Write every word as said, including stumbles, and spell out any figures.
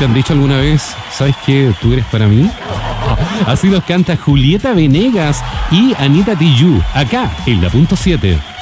¿Te han dicho alguna vez, sabes qué, tú eres para mí? Así nos canta Julieta Venegas y Anita Tijoux, acá en la punto siete.